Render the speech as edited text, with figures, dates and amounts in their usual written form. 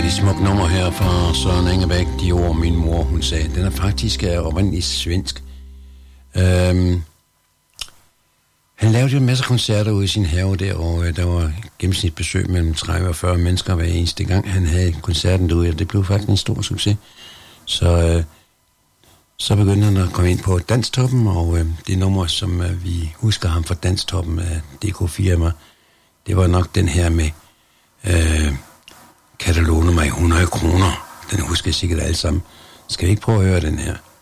rigtig smukt nummer her fra Søren Engebæk. De ord, min mor, hun sagde. Den er faktisk oprindeligt svensk. Han lavede jo en masse koncerter ude i sin have der, og der var gennemsnitsbesøg mellem 30 og 40 mennesker hver eneste gang, han havde koncerten derude, og det blev faktisk en stor succes. Så begyndte han at komme ind på Danstoppen, og det nummer, som vi husker ham fra Danstoppen af DK4, det var nok den her med katalog nummer 100 kroner. Den husker jeg sikkert alle sammen. Skal vi ikke prøve at høre den her?